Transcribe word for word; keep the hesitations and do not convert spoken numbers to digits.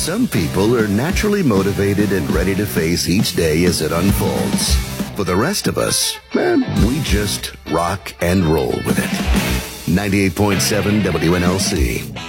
Some people are naturally motivated and ready to face each day as it unfolds. For the rest of us, man, we just rock and roll with it. ninety-eight point seven W N L C.